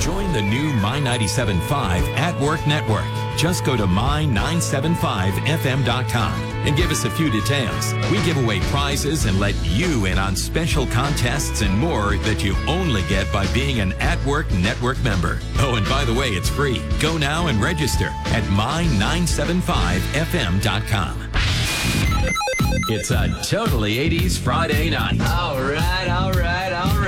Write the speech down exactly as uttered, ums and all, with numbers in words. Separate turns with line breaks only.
Join the new My ninety-seven point five At Work Network. Just go to my nine seven five f m dot com and give us a few details. We give away prizes and let you in on special contests and more that you only get by being an At Work Network member. Oh, and by the way, it's free. Go now and register at my nine seven five f m dot com. It's a totally eighties Friday night.
All right, all right, all right.